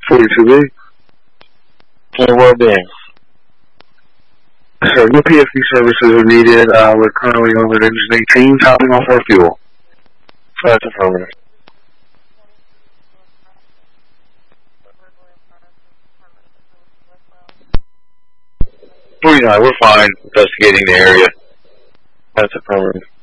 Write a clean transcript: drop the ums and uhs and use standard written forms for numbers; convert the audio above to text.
42B. For well-being. Sir, no PFD services are needed. We're currently on at engine 18, topping off our fuel. That's affirmative. 49, we're fine investigating the area. That's affirmative.